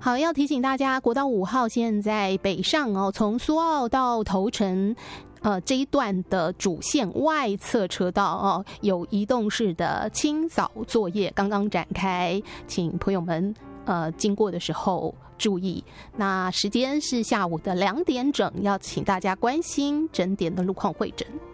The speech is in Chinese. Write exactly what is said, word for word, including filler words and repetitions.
好，要提醒大家，国道五号现在北上哦，从苏澳到头城。呃，这一段的主线外侧车道哦，有移动式的清扫作业刚刚展开，请朋友们呃经过的时候注意。那时间是下午的两点整，要请大家关心整点的路况会诊。